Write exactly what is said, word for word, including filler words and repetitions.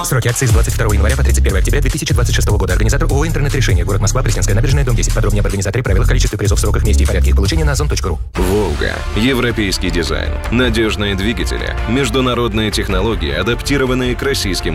Сроки акции с двадцать второго января по тридцать первое октября две тысячи двадцать шестого года. Организатор ООО «Интернет-решение». Город Москва, Пресненская набережная, дом десять. Подробнее об организаторе, правилах, количестве призов, сроках, месте и порядке их получения на озон точка ру. «Волга». Европейский дизайн. Надежные двигатели. Международные технологии, адаптированные к российским